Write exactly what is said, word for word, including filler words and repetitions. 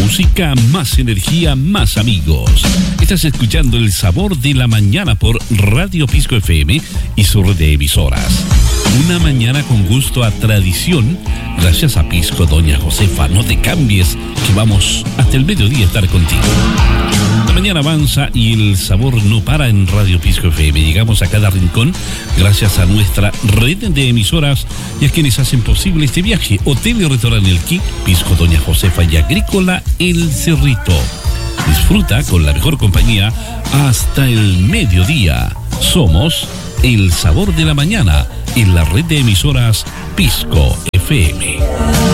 música, más energía, más amigos. Estás escuchando El Sabor de la Mañana por Radio Pisco F M y su red de emisoras. Una mañana con gusto a tradición, gracias a Pisco Doña Josefa. No te cambies, que vamos hasta el mediodía a estar contigo. La mañana avanza y el sabor no para en Radio Pisco F M. Llegamos a cada rincón gracias a nuestra red de emisoras y a quienes hacen posible este viaje. Hotel y Restaurante El Qui, Pisco Doña Josefa y Agrícola El Cerrito. Disfruta con la mejor compañía hasta el mediodía. Somos El Sabor de la Mañana en la red de emisoras Pisco F M.